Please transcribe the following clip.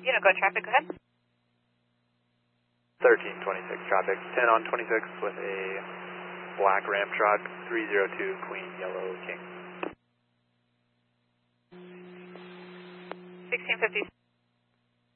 Unico traffic, go ahead. 1326 traffic, 10 on 26 with a black Ram truck, 302 Queen Yellow King. 1650.